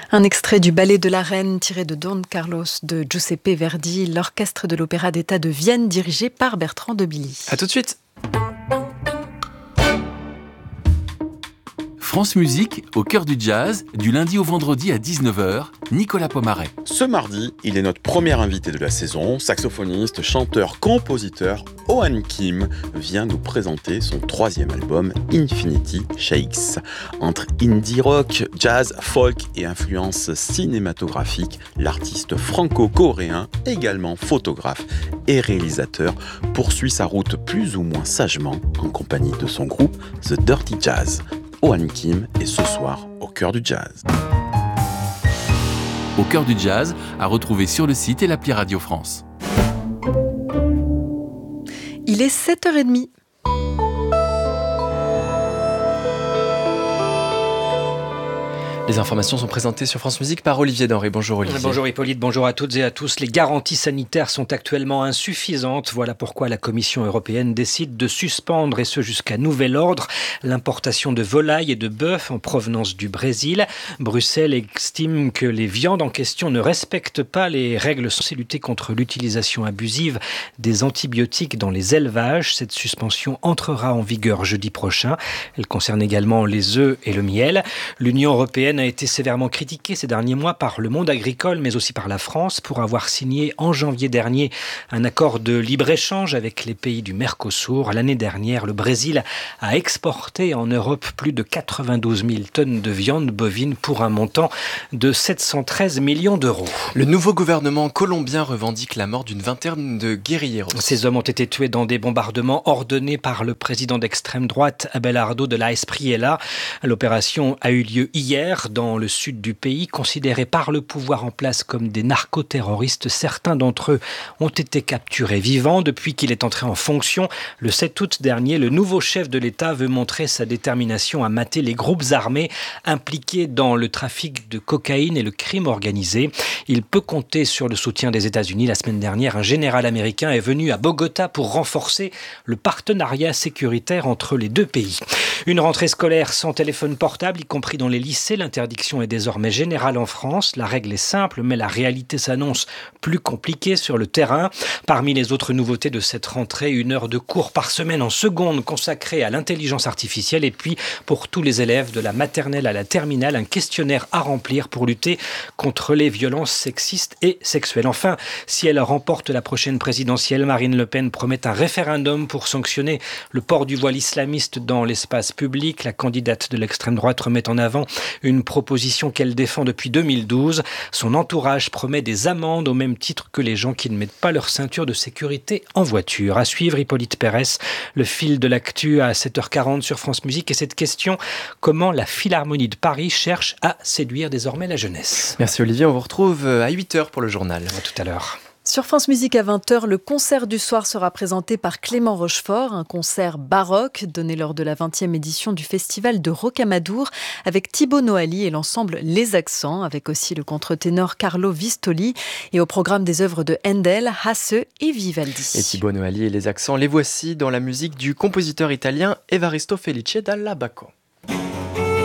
Un extrait du Ballet de la Reine tiré de Don Carlos de Giuseppe Verdi, l'orchestre de l'Opéra d'État de Vienne dirigé par Bertrand de Billy. À tout de suite. France Musique, au cœur du jazz, du lundi au vendredi à 19h, Nicolas Pomaret. Ce mardi, il est notre premier invité de la saison, saxophoniste, chanteur, compositeur. Ohan Kim vient nous présenter son 3e album, Infinity Shakes. Entre indie rock, jazz, folk et influences cinématographiques, l'artiste franco-coréen, également photographe et réalisateur, poursuit sa route plus ou moins sagement en compagnie de son groupe The Dirty Jazz. Ohan Kim est ce soir au cœur du jazz. Au cœur du jazz, à retrouver sur le site et l'appli Radio France. Il est 7h30. Les informations sont présentées sur France Musique par Olivier Denré. Bonjour Olivier. Bonjour Hippolyte, bonjour à toutes et à tous. Les garanties sanitaires sont actuellement insuffisantes. Voilà pourquoi la Commission européenne décide de suspendre, et ce jusqu'à nouvel ordre, l'importation de volailles et de bœuf en provenance du Brésil. Bruxelles estime que les viandes en question ne respectent pas les règles censées lutter contre l'utilisation abusive des antibiotiques dans les élevages. Cette suspension entrera en vigueur jeudi prochain. Elle concerne également les œufs et le miel. L'Union européenne a été sévèrement critiquée ces derniers mois par le monde agricole, mais aussi par la France, pour avoir signé en janvier dernier un accord de libre-échange avec les pays du Mercosur. L'année dernière, le Brésil a exporté en Europe plus de 92 000 tonnes de viande bovine pour un montant de 713 millions d'euros. Le nouveau gouvernement colombien revendique la mort d'une vingtaine de guérilleros. Ces hommes ont été tués dans des bombardements ordonnés par le président d'extrême droite, Abelardo de la Espriella. L'opération a eu lieu hier dans le sud du pays, considérés par le pouvoir en place comme des narcoterroristes. Certains d'entre eux ont été capturés vivants depuis qu'il est entré en fonction. Le 7 août dernier, le nouveau chef de l'État veut montrer sa détermination à mater les groupes armés impliqués dans le trafic de cocaïne et le crime organisé. Il peut compter sur le soutien des États-Unis. La semaine dernière, un général américain est venu à Bogota pour renforcer le partenariat sécuritaire entre les deux pays. Une rentrée scolaire sans téléphone portable, y compris dans les lycées. L'interdiction est désormais générale en France. La règle est simple, mais la réalité s'annonce plus compliquée sur le terrain. Parmi les autres nouveautés de cette rentrée, 1 heure de cours par semaine en seconde consacrée à l'intelligence artificielle. Et puis, pour tous les élèves de la maternelle à la terminale, un questionnaire à remplir pour lutter contre les violences sexistes et sexuelles. Enfin, si elle remporte la prochaine présidentielle, Marine Le Pen promet un référendum pour sanctionner le port du voile islamiste dans l'espace public. La candidate de l'extrême droite remet en avant une proposition qu'elle défend depuis 2012. Son entourage promet des amendes au même titre que les gens qui ne mettent pas leur ceinture de sécurité en voiture. À suivre, Hippolyte Pérès, le fil de l'actu à 7h40 sur France Musique. Et cette question, comment la Philharmonie de Paris cherche à séduire désormais la jeunesse? Merci Olivier, on vous retrouve à 8h pour le journal. À tout à l'heure. Sur France Musique à 20h, le concert du soir sera présenté par Clément Rochefort, un concert baroque donné lors de la 20e édition du festival de Rocamadour avec Thibaut Noali et l'ensemble Les Accents, avec aussi le contre-ténor Carlo Vistoli et au programme des œuvres de Handel, Hasse et Vivaldi. Et Thibaut Noali et Les Accents, les voici dans la musique du compositeur italien Evaristo Felice dall'Abaco.